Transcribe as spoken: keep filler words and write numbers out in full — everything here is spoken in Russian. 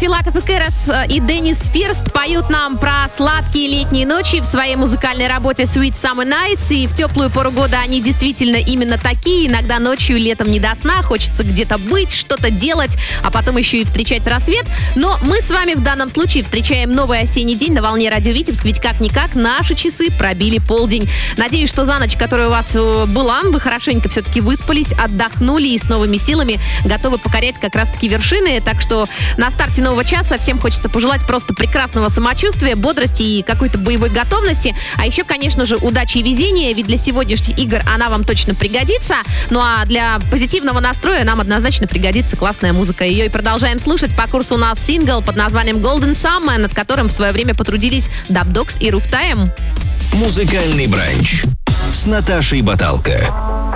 Филатов и Кэрос и Деннис Фирст поют нам про сладкие летние ночи в своей музыкальной работе Sweet Summer Nights. И в теплую пору года они действительно именно такие. Иногда ночью, летом не до сна, хочется где-то быть, что-то делать, а потом еще и встречать рассвет. Но мы с вами в данном случае встречаем новый осенний день на волне Радио Витебск, ведь как-никак наши часы пробили полдень. Надеюсь, что за ночь, которая у вас была, вы хорошенько все-таки выспались, отдохнули и с новыми силами готовы покорять как раз-таки вершины. Так что на старте нового часа всем хочется пожелать просто прекрасного самочувствия, бодрости и какой-то боевой готовности. А еще, конечно же, удачи и везения, ведь для сегодняшних игр она вам точно пригодится. Ну а для позитивного настроя нам однозначно пригодится классная музыка. Ее и продолжаем слушать. По курсу у нас сингл под названием Golden Summer, над которым в свое время потрудились Dub Dogs и Rooftime. Музыкальный бранч с Наташей Баталко.